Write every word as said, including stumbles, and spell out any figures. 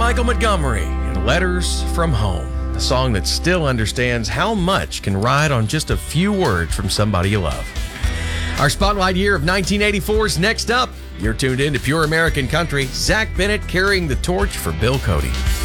Michael Montgomery and Letters from Home, a song that still understands how much can ride on just a few words from somebody you love. Our Spotlight year of nineteen eighty-four is next up. You're tuned in to Pure American Country. Zach Bennett carrying the torch for Bill Cody.